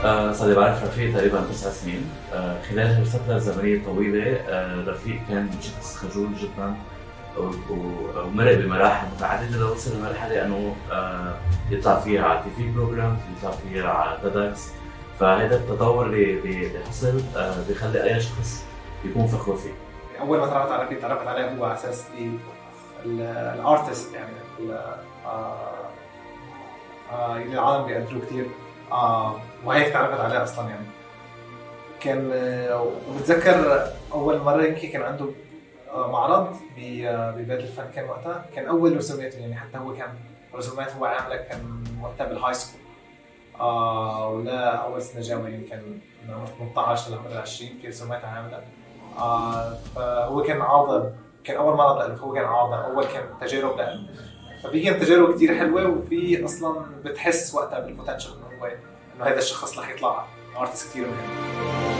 صار لي بعرف رفيق تقريبا 9 سنين. خلال هالفترة الزمنية الطويلة رفيق كان شخص خجول جدا ومرق بمراحل متعددة لوصل لمرحلة انه يطلع فيها على تي في بروجرام، يطلع فيها على تيدكس. فهذا التطور اللي حصل بيخلي اي شخص يكون فخور فيه. اول ما تعرفت على رفيق تعرفت عليه هو على اساس الارتست، يعني اللي العالم بيقدروه كتير، وهيك تعرفت عليه اصلا. يعني كان وبتذكر اول مره يمكن كان عنده معرض ببيت الفن، كان وقتها كان اول رسوماته، يعني حتى هو كان رسومات هو عامله كان وقتها بالهاي سكول، ولا اول سنه جامعه، كان من عمر 18 لعمر 20 في رسومات عامله. فهو كان عارضه، كان اول معرض له، هو كان عارضه اول، كان تجارب له. ففي كانت تجارب كتير حلوه، وفي اصلا بتحس وقتها بالبوتنشل انه هذا الشخص رح يطلع ارتست كتير مهم.